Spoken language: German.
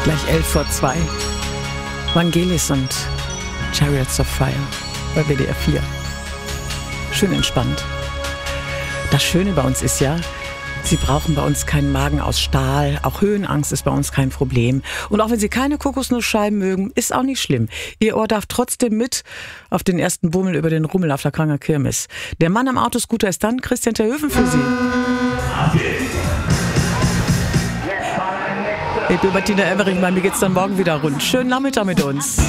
Gleich 11:02. Vangelis und Chariots of Fire bei WDR 4. Schön entspannt. Das Schöne bei uns ist ja, Sie brauchen bei uns keinen Magen aus Stahl. Auch Höhenangst ist bei uns kein Problem. Und auch wenn Sie keine Kokosnussscheiben mögen, ist auch nicht schlimm. Ihr Ohr darf trotzdem mit auf den ersten Bummel über den Rummel auf der Kranger Kirmes. Der Mann am Autoscooter ist dann Christian Terhöfen für Sie. Ich bin Bettina Emmerich, bei mir geht's dann morgen wieder rund. Schönen Nachmittag mit uns.